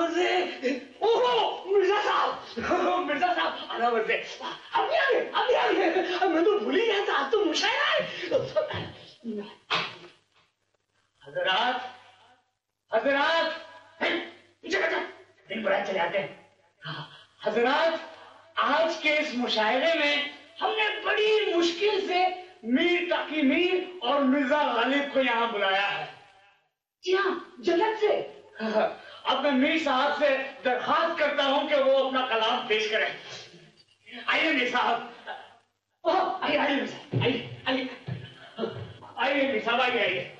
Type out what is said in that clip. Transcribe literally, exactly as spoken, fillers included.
मजे। ओहो मिर्जा साहब, मिर्जा साहब आना मजे। अभी आ गए, अभी आ गए। मैं तो भूल ही गया था, आज तो मुशायरा है। हजरात, हजरात, पीछे बैठो, दिन बुरा चले आते हैं। हजरात, आज के इस मुशायरे में हमने बड़ी मुश्किल से मीर तकी मीर और मिर्जा गालिब को यहाँ बुलाया है। जी हाँ, जन्नत से। अब मैं मीर साहब से दरखास्त करता हूँ कि वो अपना कलाम पेश करें। आइए मीर साहब, आइए आइए आइए आइए आइए मीर साहब, आइए आइए।